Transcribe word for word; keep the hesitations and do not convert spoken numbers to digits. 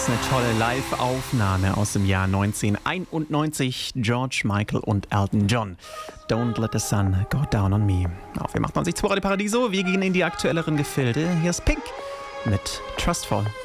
ist eine tolle Live-Aufnahme aus dem Jahr neunzehnhunderteinundneunzig. George Michael und Elton John. Don't let the sun go down on me. Auf wir macht man sich zu Radio Paradiso. Wir gehen in die aktuelleren Gefilde. Hier ist Pink mit Trustful.